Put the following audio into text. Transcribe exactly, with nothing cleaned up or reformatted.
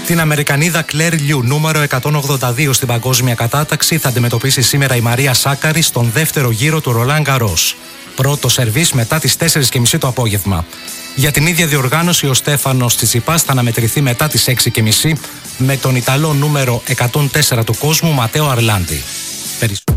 Την Αμερικανίδα Κλέρ Λιου, νούμερο εκατόν ογδόντα δύο στην παγκόσμια κατάταξη, θα αντιμετωπίσει σήμερα η Μαρία Σάκαρη στον δεύτερο γύρο του Ρολάν Γκαρός. Πρώτο σερβίς μετά τις τέσσερις και μισή το απόγευμα. Για την ίδια διοργάνωση, ο Στέφανος Τσιτσιπάς θα αναμετρηθεί μετά τις έξι και μισή με τον Ιταλό νούμερο εκατόν τέσσερα του κόσμου Ματέο Αρλάντι.